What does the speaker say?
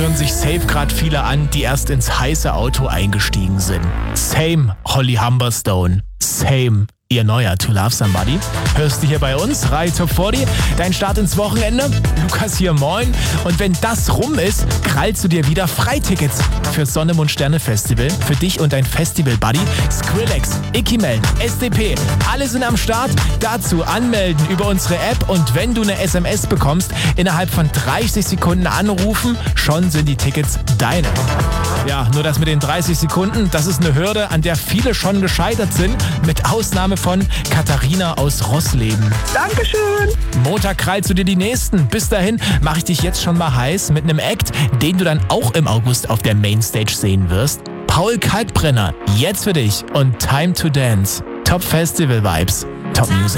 hören sich safe gerade viele an, die erst ins heiße Auto eingestiegen sind. Same, Holly Humberstone. Same. Ihr neuer To Love Somebody. Hörst du hier bei uns, Rai Top 40, dein Start ins Wochenende. Lukas hier, moin. Und wenn das rum ist, krallst du dir wieder Freitickets für Sonne, Mond, Sterne Festival. Für dich und dein Festival-Buddy. Skrillex, Ikimel, SDP, alle sind am Start. Dazu anmelden über unsere App und wenn du eine SMS bekommst, innerhalb von 30 Sekunden anrufen, schon sind die Tickets deine. Ja, nur das mit den 30 Sekunden, das ist eine Hürde, an der viele schon gescheitert sind, mit Ausnahme von Katharina aus Rossleben. Dankeschön. Montag krallst du dir die nächsten. Bis dahin mache ich dich jetzt schon mal heiß mit einem Act, den du dann auch im August auf der Mainstage sehen wirst. Paul Kalkbrenner, jetzt für dich und Time to Dance. Top Festival Vibes, Top Music.